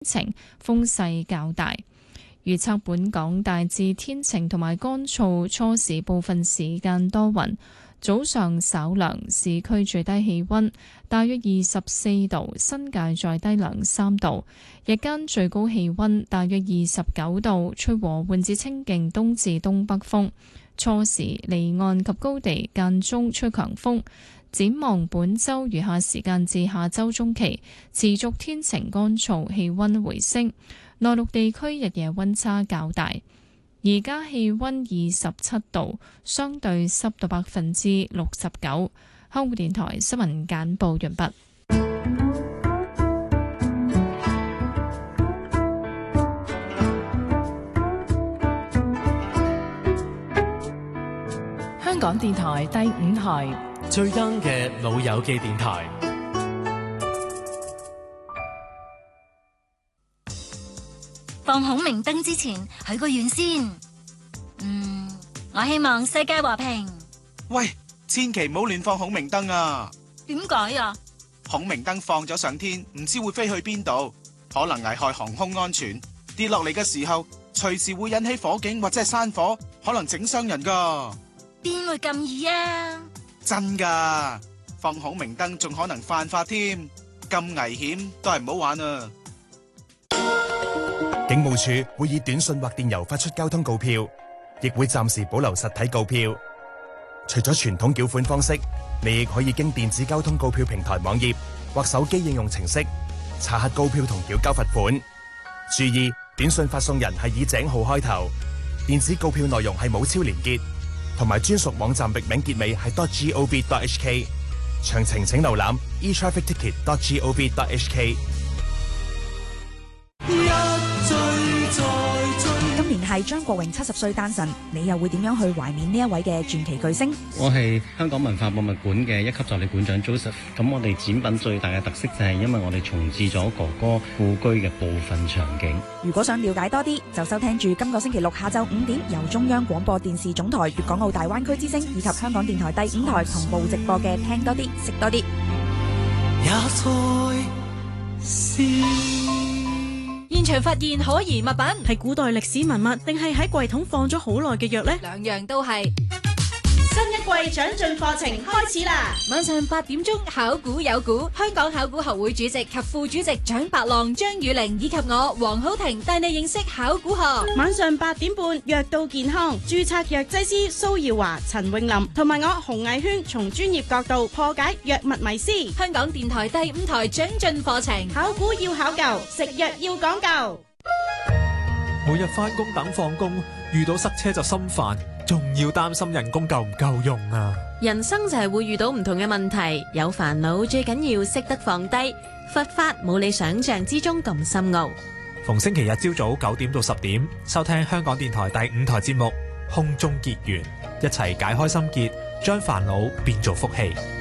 晴，風勢較大。預測本港大致天晴同埋乾燥，初時部分時間多雲，早上稍涼，市區最低氣溫大約24度，新界再低2-3度。日間最高氣溫大約29度，吹和緩至清勁東至東北風。初時離岸及高地間中吹強風。展望本週餘下時間至下週中期，持續天晴乾燥，氣溫回升。內陸地區日夜溫差較大。而家氣溫27度，相對濕度69%。香港電台新聞簡報完畢。 香港電台第5台。 最 young 嘅老友記電台， 放孔明燈之前許個願先。我希望世界和平。 喂，千祈唔好亂放孔明燈啊！ 點解啊？ 孔明燈放咗上天，唔知會飛去邊度，可能危害航空安全。跌落嚟嘅時候，隨時會引起火警或者係山火，可能整傷人噶。 邊會咁易啊？ 真噶，放孔明燈仲可能犯法添，咁危險都係唔好玩啊！ 警務處會以短信或電郵發出交通告票，亦會暫時保留實體告票。除咗傳統繳款方式，你亦可以經電子交通告票平台網頁或手機應用程式查核告票同繳交罰款。注意，短信發送人係以井號開頭，電子告票內容係冇超連結，同埋專屬網站域名結尾係 .gov.hk， 詳情請瀏覽 etrafficticket.gov.hk。 今年係張國榮70歲誕辰，你又會點樣去懷緬呢一位嘅傳奇巨星？ 我係香港文化博物館嘅1級助理館長 Joseph。咁我哋展品最大嘅特色就係因為我哋重置咗哥哥故居嘅部分場景。 如果想了解多啲，就收聽住今個星期6下晝5點由中央廣播電視總台粵港澳大灣區之聲以及香港電台第5台同步直播嘅聽多啲食多啲。 現場發現可疑物品，係古代歷史文物定係喺櫃桶放咗好耐嘅藥呢？ 兩樣都係。 新一季長進課程開始啦！ 晚上8點鐘，考古有股，香港考古學會主席及副主席蔣伯浪、張雨玲以及我黃好婷帶你認識考古學。 晚上8點半，藥到健康，註冊藥劑師蘇耀華、陳詠琳同埋我洪毅軒從專業角度破解藥物迷思。 香港電台第5台長進課程， 考古要考究，食藥要講究。 每日返工等放工，遇到塞車就心煩，仲要擔心人工夠唔夠用啊！ 人生就係會遇到唔同嘅問題，有煩惱最緊要識得放低。佛法冇你想象之中咁深奧。 逢星期日朝早9點到10點，收聽香港電台第5台節目《空中結緣》，一齊解開心結，將煩惱變做福氣。